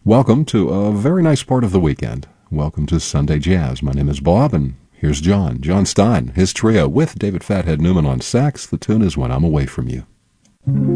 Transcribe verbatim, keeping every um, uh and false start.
Welcome to a very nice part of the weekend. Welcome to Sunday Jazz. My name is Bob, and here's John. John Stein, his trio with David Fathead Newman on sax. The tune is When I'm Away From You.